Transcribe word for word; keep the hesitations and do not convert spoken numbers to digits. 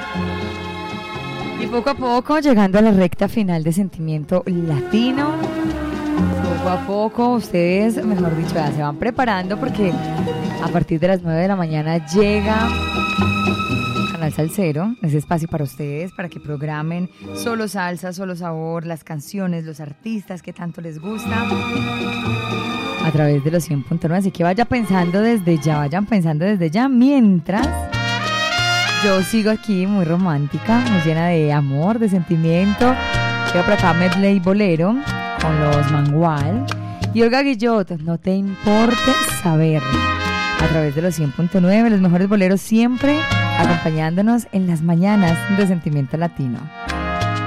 Y poco a poco, llegando a la recta final de Sentimiento Latino, poco a poco ustedes, mejor dicho, ya se van preparando porque a partir de las nueve de la mañana llega Canal Salsero, ese espacio para ustedes, para que programen solo salsa, solo sabor, las canciones, los artistas que tanto les gusta, a través de los cien punto nueve. Así que vaya pensando desde ya, vayan pensando desde ya, mientras yo sigo aquí muy romántica, muy llena de amor, de sentimiento. Llevo por acá medley bolero con los Mangual y Olga Guillot, No te importe saber, a través de los cien punto nueve, los mejores boleros siempre acompañándonos en las mañanas de Sentimiento Latino.